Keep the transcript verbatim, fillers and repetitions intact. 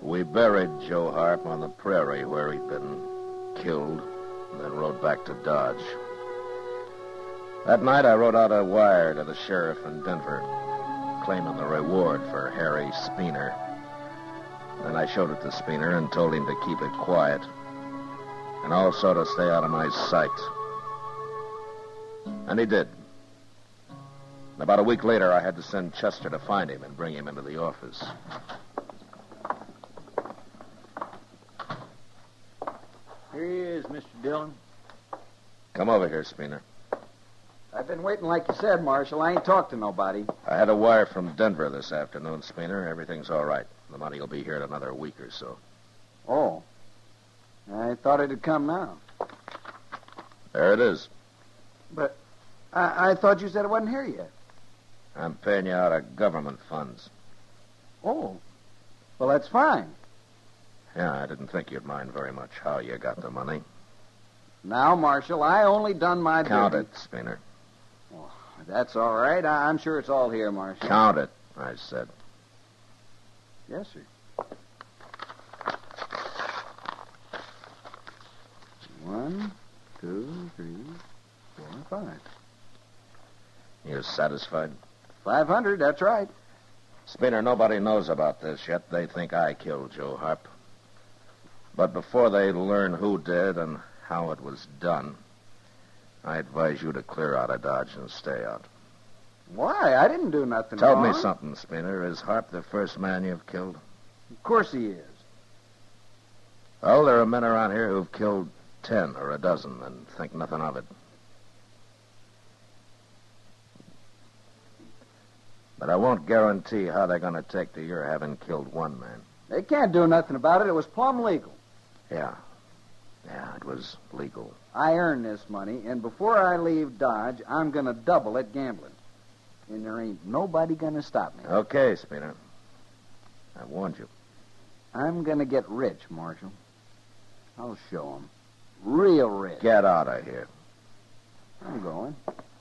We buried Joe Harp on the prairie where he'd been killed, and then rode back to Dodge. That night, I wrote out a wire to the sheriff in Denver, claiming the reward for Harry Speener. Then I showed it to Speener and told him to keep it quiet, and also to stay out of my sight. And he did. About a week later, I had to send Chester to find him and bring him into the office. Here he is, Mister Dillon. Come over here, Speener. I've been waiting like you said, Marshal. I ain't talked to nobody. I had a wire from Denver this afternoon, Speener. Everything's all right. The money will be here in another week or so. Oh. I thought it'd come now. There it is. But I, I thought you said it wasn't here yet. I'm paying you out of government funds. Oh. Well, that's fine. Yeah, I didn't think you'd mind very much how you got the money. Now, Marshal, I only done my Count duty. it, Speener. Oh, that's all right. I, I'm sure it's all here, Marshal. Count it, I said. Yes, sir. One, two, three, four, five. You satisfied? Five hundred, that's right. Speener, nobody knows about this yet. They think I killed Joe Harp. But before they learn who did and how it was done, I advise you to clear out of Dodge and stay out. Why? I didn't do nothing Tell wrong. me something, Speener. Is Harp the first man you've killed? Of course he is. Well, there are men around here who've killed ten or a dozen and think nothing of it. But I won't guarantee how they're going to take to your having killed one man. They can't do nothing about it. It was plumb legal. Yeah. Yeah, it was legal. I earned this money, and before I leave Dodge, I'm going to double it gambling. And there ain't nobody going to stop me. Okay, Speener. I warned you. I'm going to get rich, Marshal. I'll show 'em. Real rich. Get out of here. I'm going.